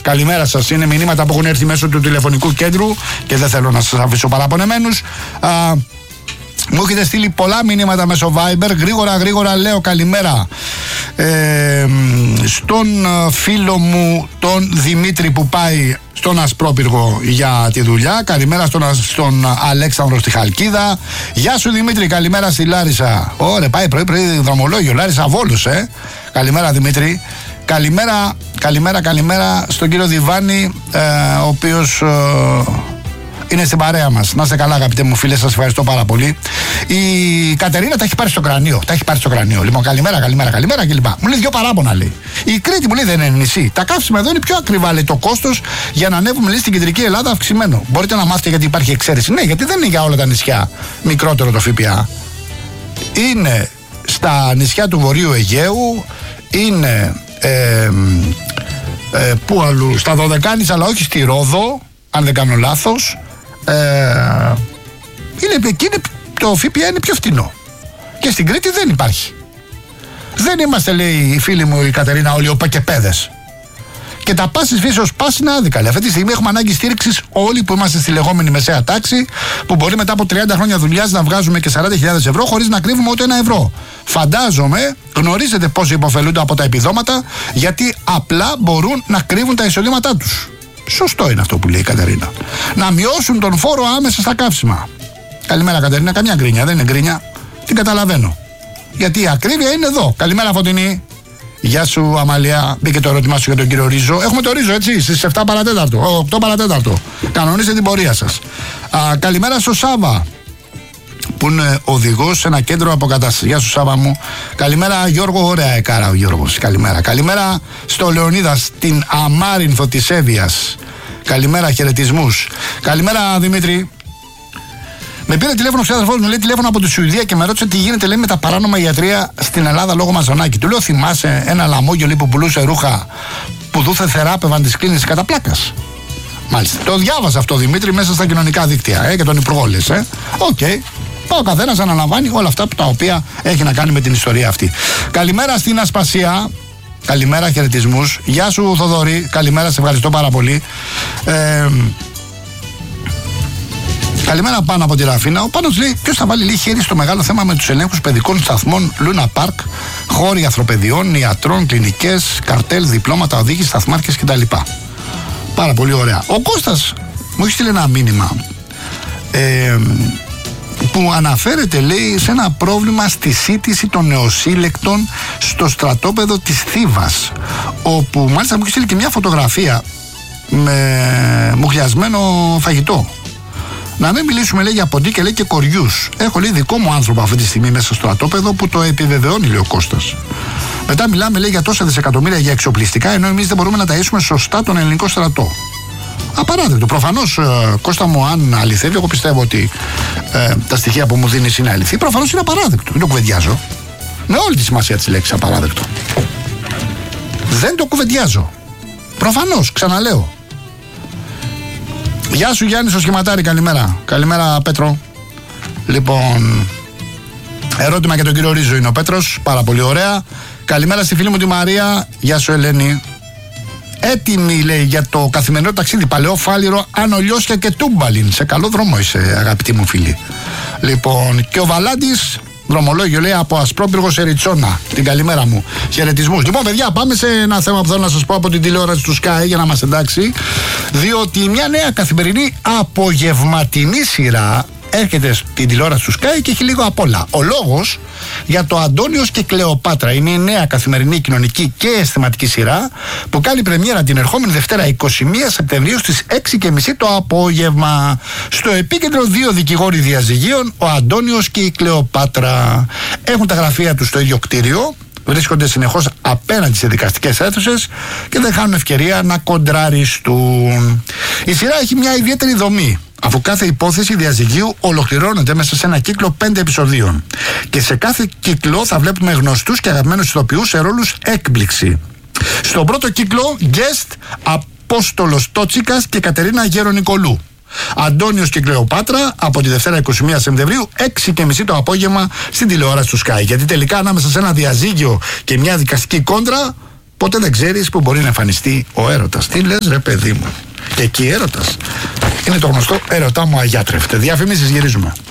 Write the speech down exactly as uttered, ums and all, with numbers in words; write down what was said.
Καλημέρα σας. Είναι μηνύματα που έχουν έρθει μέσω του τηλεφωνικού κέντρου και δεν θέλω να σας αφήσω παραπονεμένους. Α, μου έχετε στείλει πολλά μηνύματα μέσω Viber. Γρήγορα, γρήγορα λέω καλημέρα ε, στον φίλο μου τον Δημήτρη που πάει στον Ασπρόπυργο για τη δουλειά. Καλημέρα στον, στον Αλέξανδρο στη Χαλκίδα. Γεια σου Δημήτρη, καλημέρα στη Λάρισα. Ωραία, πάει πρωί πρωί δρομολόγιο, Λάρισα Βόλους, ε. Καλημέρα Δημήτρη. Καλημέρα, καλημέρα, καλημέρα στον κύριο Διβάνη, ε, ο οποίος ε, είναι στην παρέα μας. Να είστε καλά, αγαπητέ μου φίλε, σας ευχαριστώ πάρα πολύ. Η Κατερίνα τα έχει πάρει στο κρανίο. Τα έχει πάρει στο κρανίο. Λοιπόν, καλημέρα, καλημέρα, καλημέρα κλπ. Μου λέει δύο παράπονα, λέει. Η Κρήτη μου λέει δεν είναι νησί. Τα καύσιμα εδώ είναι πιο ακριβά, λέει. Το κόστος για να ανέβουμε, λέει, στην κεντρική Ελλάδα αυξημένο. Μπορείτε να μάθετε γιατί υπάρχει εξαίρεση? Ναι, γιατί δεν είναι για όλα τα νησιά μικρότερο το ΦΠΑ. Είναι στα νησιά του Βορείου Αιγαίου, είναι ε, ε, πού αλλού, στα Δωδεκάνησα, αλλά όχι στη Ρόδο, αν δεν κάνω λάθος. Ε, είναι, εκεί είναι, το ΦΠΑ είναι πιο φτηνό. Και στην Κρήτη δεν υπάρχει. Δεν είμαστε, λέει η φίλη μου η Κατερίνα, όλοι οπακεπέδες. Και τα πάσης φύσεως πάση είναι άδικα. Λέει. Αυτή τη στιγμή έχουμε ανάγκη στήριξης όλοι που είμαστε στη λεγόμενη μεσαία τάξη, που μπορεί μετά από τριάντα χρόνια δουλειάς να βγάζουμε και σαράντα χιλιάδες ευρώ χωρίς να κρύβουμε ούτε ένα ευρώ. Φαντάζομαι, γνωρίζετε πόσοι υποφελούνται από τα επιδόματα, γιατί απλά μπορούν να κρύβουν τα εισοδήματά τους. Σωστό είναι αυτό που λέει η Κατερίνα. Να μειώσουν τον φόρο άμεσα στα καύσιμα. Καλημέρα Κατερίνα, καμιά γκρίνια, δεν είναι γκρίνια. Την καταλαβαίνω. Γιατί η ακρίβεια είναι εδώ. Καλημέρα Φωτεινή. Γεια σου Αμαλία. Μπήκε το ερώτημά σου για τον κύριο Ρίζο. Έχουμε το Ρίζο, έτσι, στις επτά παρατέταρτο. οκτώ παρατέταρτο. Κανονίστε την πορεία σας. Α, καλημέρα στο Σάβα, που είναι οδηγός σε ένα κέντρο αποκατάστασης. Γεια σου Σάβα μου. Καλημέρα Γιώργο, ωραία εκάρα ο Γιώργος. Καλημέρα. Καλημέρα στο Λεωνίδα, στην Αμάρινθο της Εύβοιας. Καλημέρα, χαιρετισμούς. Καλημέρα Δημήτρη. Με πήρε τηλέφωνο ο ξάδερφός μου, λέει τηλέφωνο από τη Σουηδία και με ρώτησε τι γίνεται, λέει, με τα παράνομα ιατρία στην Ελλάδα λόγω Μαζονάκη. Του λέω, θυμάσαι ένα λαμόγιο, λέει, που πουλούσε ρούχα που δούθε θεράπευαν τις κλίνες κατά πλάκας? Μάλιστα. Το διάβασα αυτό Δημήτρη μέσα στα κοινωνικά δίκτυα, ε, και τον υπουργό λες, ε. Οκ. Okay. Ο καθένας αναλαμβάνει όλα αυτά τα οποία έχει να κάνει με την ιστορία αυτή. Καλημέρα στην Ασπασία. Καλημέρα, χαιρετισμούς. Γεια σου Θοδωρή. Καλημέρα, σε ευχαριστώ πάρα πολύ. Ε, Καλημέρα πάνω από τη Ραφίνα. Ο Πάνος λέει: ποιος θα βάλει, λέει, χέρι στο μεγάλο θέμα με τους ελέγχους παιδικών σταθμών, Λούνα Πάρκ, χώροι ανθρωπαιδιών, ιατρών, κλινικές, καρτέλ, διπλώματα, οδήγηση, σταθμάρχες κτλ. Πάρα πολύ ωραία. Ο Κώστας μου έχει στείλει ένα μήνυμα ε, που αναφέρεται, λέει, σε ένα πρόβλημα στη σύντηση των νεοσύλλεκτων στο στρατόπεδο της Θήβας, όπου μάλιστα μου έχει στείλει και μια φωτογραφία με μουχλιασμένο φαγητό. Να μην μιλήσουμε, λέει, για ποντί και λέει και κοριούς. Έχω, λέει, δικό μου άνθρωπο αυτή τη στιγμή μέσα στο στρατόπεδο που το επιβεβαιώνει, λέει ο Κώστας. Μετά μιλάμε, λέει, για τόσα δισεκατομμύρια για εξοπλιστικά, ενώ εμείς δεν μπορούμε να ταΐσουμε σωστά τον ελληνικό στρατό. Απαράδεκτο. Προφανώς, ε, Κώστα μου, αν αληθεύει, εγώ πιστεύω ότι ε, τα στοιχεία που μου δίνεις είναι αληθή. Προφανώς είναι απαράδεκτο. Δεν το κουβεντιάζω. Με όλη τη σημασία της λέξης απαράδεκτο. Δεν το κουβεντιάζω. Προφανώς, ξαναλέω. Γεια σου Γιάννη στο σχηματάρι, καλημέρα. Καλημέρα Πέτρο. Λοιπόν, ερώτημα για τον κύριο Ρίζο είναι ο Πέτρος, πάρα πολύ ωραία. Καλημέρα στη φίλη μου τη Μαρία. Γεια σου Ελένη. Έτοιμη, λέει, για το καθημερινό ταξίδι Παλαιό Φάληρο, Άνω Λιώσια και Τούμπαλιν. Σε καλό δρόμο είσαι, αγαπητή μου φίλη. Λοιπόν, και ο Βαλάντης, δρομολόγιο, λέει, από Ασπρόπυργο σε Ριτσόνα. Την καλημέρα μου. Χαιρετισμούς. Λοιπόν, παιδιά, πάμε σε ένα θέμα που θέλω να σας πω από την τηλεόραση του Sky για να μας εντάξει. Διότι μια νέα καθημερινή απογευματινή σειρά έρχεται στην τηλεόραση του Sky και έχει λίγο απ' όλα. Ο λόγος για το Αντώνιος και Κλεοπάτρα είναι η νέα καθημερινή κοινωνική και αισθηματική σειρά που κάνει πρεμιέρα την ερχόμενη Δευτέρα εικοστή πρώτη Σεπτεμβρίου στις έξι και μισή το απόγευμα. Στο επίκεντρο δύο δικηγόροι διαζυγίων, ο Αντώνιος και η Κλεοπάτρα. Έχουν τα γραφεία τους στο ίδιο κτίριο, βρίσκονται συνεχώς απέναντι σε δικαστικές αίθουσες και δεν χάνουν ευκαιρία να κοντραριστούν. Η σειρά έχει μια ιδιαίτερη δομή, αφού κάθε υπόθεση διαζυγίου ολοκληρώνεται μέσα σε ένα κύκλο πέντε επεισοδίων. Και σε κάθε κύκλο θα βλέπουμε γνωστούς και αγαπημένους ηθοποιούς σε ρόλους έκπληξη. Στον πρώτο κύκλο, guest Απόστολος Τότσικας και Κατερίνα Γερονικολού. Αντώνιος και Κλεοπάτρα από τη Δευτέρα εικοστή πρώτη Σεπτεμβρίου, έξι και μισή το απόγευμα στην τηλεόραση του Sky. Γιατί τελικά ανάμεσα σε ένα διαζύγιο και μια δικαστική κόντρα, Ποτέ δεν ξέρεις που μπορεί να εμφανιστεί ο έρωτας. Τι λες ρε παιδί μου? Και εκεί έρωτας είναι το γνωστό ερωτά μου αγιάτρευτε. Διαφημίσεις, γυρίζουμε.